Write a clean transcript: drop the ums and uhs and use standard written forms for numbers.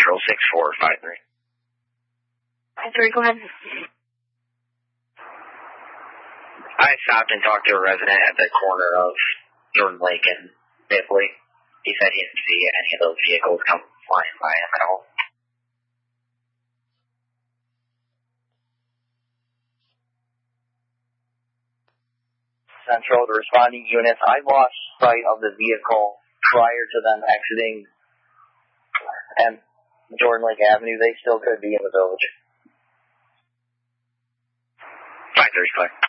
Central 6453. 53, go ahead. I stopped and talked to a resident at the corner of Jordan Lake and Bipley. He said he didn't see any of those vehicles come flying by him at all. Central, the responding units, I lost sight of the vehicle prior to them exiting and Jordan Lake Avenue. They still could be in the village. 53 clear.